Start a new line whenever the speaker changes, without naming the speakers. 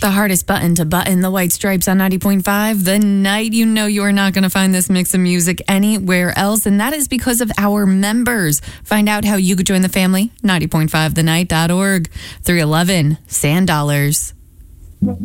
the hardest button to button the White Stripes on 90.5 The Night. You know you are not going to find this mix of music anywhere else, and that is because of our members. Find out how you could join the family, 90.5thenight.org. 311 Sand Dollars.